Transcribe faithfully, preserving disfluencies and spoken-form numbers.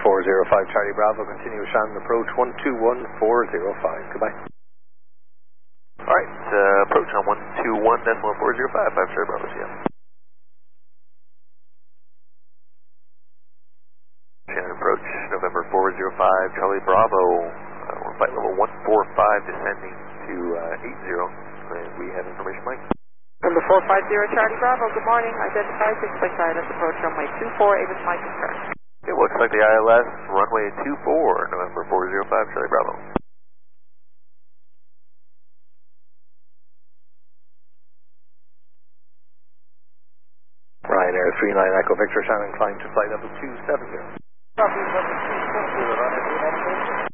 four zero five Charlie Bravo, continue Shannon approach one two one four zero five, goodbye. Alright, uh, approach on one two one decimal four zero five, five Charlie Bravo, see ya. Shannon approach, November four zero five Charlie Bravo, uh, we're flight level one four five descending to uh, eight zero, and we have information, Mike. Number four five zero Charlie Bravo, good morning. Identify six point five at approach runway two four, Avis Mike concern. It looks like the I L S runway two four, November four zero five Charlie Bravo. Ryanair three nine Echo Victor Shannon, climb to flight level two seven zero. Copy,